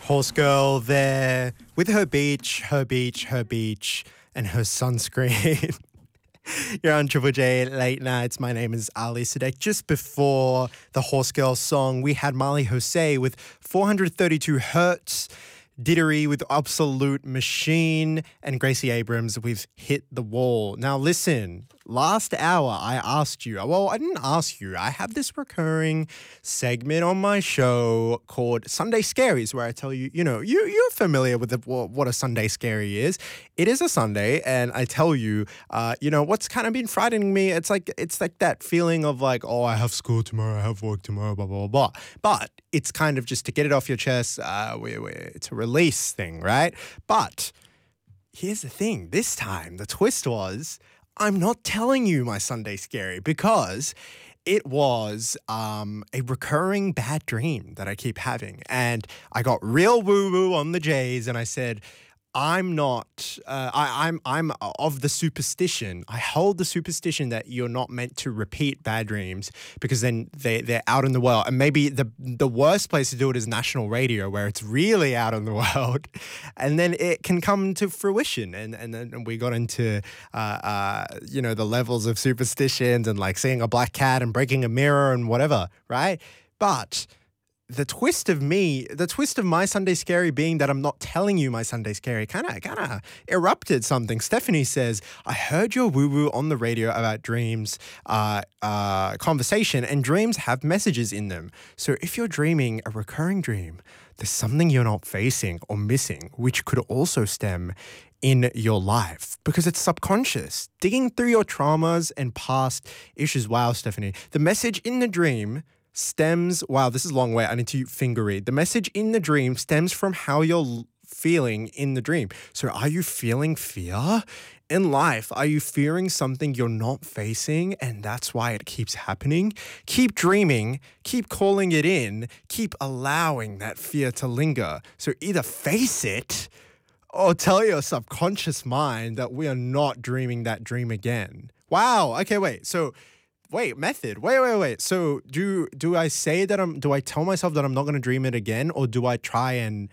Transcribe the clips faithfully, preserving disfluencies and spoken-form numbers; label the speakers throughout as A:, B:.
A: Horse Girl there with her beach, her beach, her beach, and her sunscreen. You're on Triple J Late Nights. My name is Ali Sadek. Just before the Horse Girl song, we had Marley Jose with four hundred thirty-two hertz, Diddery with Absolute Machine, and Gracie Abrams with Hit the Wall. Now listen, last hour I asked you, well, I didn't ask you, I have this recurring segment on my show called Sunday Scaries where I tell you, you know, you, you're familiar with the, what a Sunday Scary is. It is a Sunday and I tell you, uh, you know, what's kind of been frightening me, it's like, it's like that feeling of like, oh, I have school tomorrow, I have work tomorrow, blah, blah, blah. But it's kind of just to get it off your chest, uh, we, we, it's a release thing, right? But here's the thing, this time the twist was, I'm not telling you my Sunday Scary because it was um, a recurring bad dream that I keep having. And I got real woo-woo on the J's and I said, I'm not, uh, I, I'm I'm of the superstition. I hold the superstition that you're not meant to repeat bad dreams because then they, they're out in the world. And maybe the the worst place to do it is national radio where it's really out in the world. And then it can come to fruition. And, and then we got into, uh, uh, you know, the levels of superstitions and like seeing a black cat and breaking a mirror and whatever, right? But the twist of me, the twist of my Sunday Scary being that I'm not telling you my Sunday Scary kind of kind of erupted something. Stephanie says, I heard your woo-woo on the radio about dreams uh, uh, conversation and dreams have messages in them. So if you're dreaming a recurring dream, there's something you're not facing or missing, which could also stem in your life because it's subconscious. Digging through your traumas and past issues. Wow, Stephanie. The message in the dream stems, wow, this is a long way. I need to finger read. The message in the dream stems from how you're feeling in the dream. So are you feeling fear in life? Are you fearing something you're not facing and that's why it keeps happening? Keep dreaming, keep calling it in, keep allowing that fear to linger. So either face it or tell your subconscious mind that we are not dreaming that dream again. Wow. Okay, wait. So Wait, method. Wait, wait, wait. So do do I say that I'm, do I tell myself that I'm not going to dream it again or do I try and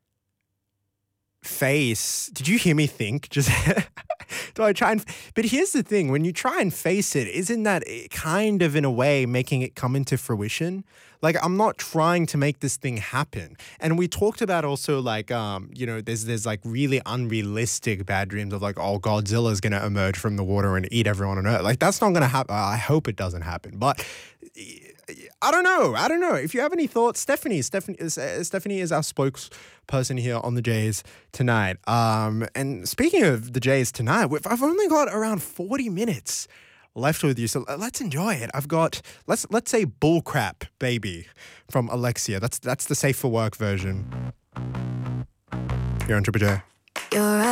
A: face, did you hear me think? Just, do I try and, but here's the thing, when you try and face it, isn't that kind of in a way making it come into fruition? Like I'm not trying to make this thing happen. And we talked about also like, um, you know, there's there's like really unrealistic bad dreams of like, oh, Godzilla's going to emerge from the water and eat everyone on Earth. Like that's not going to happen. I hope it doesn't happen. But I don't know. I don't know. If you have any thoughts, Stephanie, Stephanie is, uh, Stephanie is our spokesperson here on the Jays tonight. Um, and speaking of the Jays tonight, we've, I've only got around forty minutes left with you, so let's enjoy it. I've got let's let's say Bullcrap Baby from Alexia. That's that's the safe for work version. Here on Triple J. You're